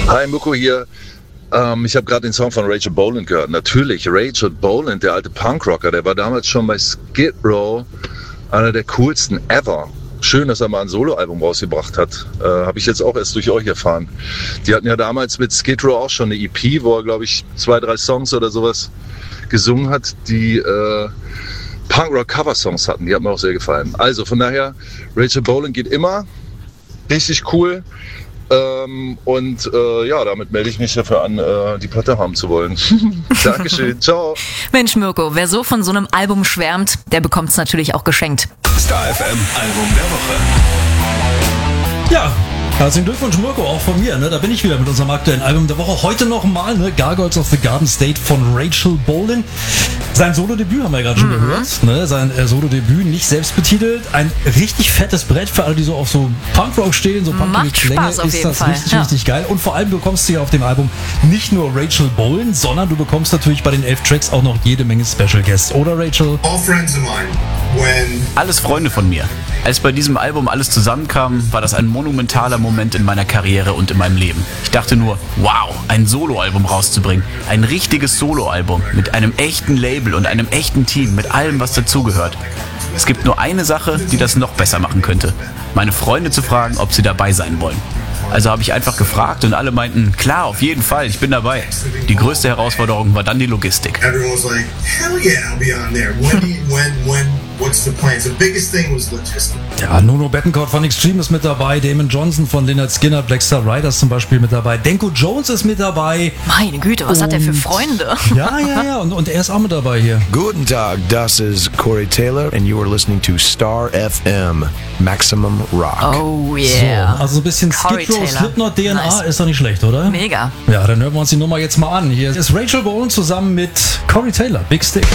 Hi, Muko hier. Ich habe gerade den Song von Rachel Bolan gehört. Natürlich, Rachel Bolan, der alte Punkrocker, der war damals schon bei Skid Row einer der coolsten ever. Schön, dass er mal ein Soloalbum rausgebracht hat. Habe ich jetzt auch erst durch euch erfahren. Die hatten ja damals mit Skid Row auch schon eine EP, wo er, glaube ich, 2, 3 Songs oder sowas gesungen hat, die Punkrock-Cover-Songs hatten. Die haben mir auch sehr gefallen. Also von daher, Rachel Bolan geht immer. Richtig cool. Damit melde ich mich dafür an, die Platte haben zu wollen. Dankeschön, ciao. Mensch Mirko, wer so von so einem Album schwärmt, der bekommt es natürlich auch geschenkt. Star FM Album der Woche. Ja, herzlichen Glückwunsch Mirko, auch von mir. Ne? Da bin ich wieder mit unserem aktuellen Album der Woche. Heute nochmal, ne? Gargoyles of the Garden State von Rachel Bolan. Sein Solo-Debüt haben wir ja gerade schon gehört. Ne? Sein Solo-Debüt, nicht selbst betitelt. Ein richtig fettes Brett für alle, die so auf so Punkrock stehen, so punkige Klänge. Ist das richtig geil. Und vor allem bekommst du ja auf dem Album nicht nur Rachel Bolan, sondern du bekommst natürlich bei den 11 Tracks auch noch jede Menge Special Guests. Oder Rachel? All friends of mine. Alles Freunde von mir. Als bei diesem Album alles zusammenkam, war das ein monumentaler Moment in meiner Karriere und in meinem Leben. Ich dachte nur, wow, ein Soloalbum rauszubringen. Ein richtiges Soloalbum mit einem echten Label und einem echten Team, mit allem, was dazugehört. Es gibt nur eine Sache, die das noch besser machen könnte. Meine Freunde zu fragen, ob sie dabei sein wollen. Also habe ich einfach gefragt und alle meinten, klar, auf jeden Fall, ich bin dabei. Die größte Herausforderung war dann die Logistik. Everyone's like, hell yeah, I'll be on there. When, what's the plan? So the biggest thing was logistics. Ja, Nuno Bettencourt von Extreme ist mit dabei, Damon Johnson von Lynyrd Skynyrd, Black Star Riders zum Beispiel mit dabei, Denko Jones ist mit dabei. Meine Güte, was hat der für Freunde? Ja, und er ist auch mit dabei hier. Guten Tag, das ist Corey Taylor and you are listening to Star FM, Maximum Rock. Oh yeah. So, also so ein bisschen Skid Row, Slipknot DNA nice. Ist doch nicht schlecht, oder? Mega. Ja, dann hören wir uns die Nummer jetzt mal an. Hier ist Rachel Bolan zusammen mit Corey Taylor, Big Stick.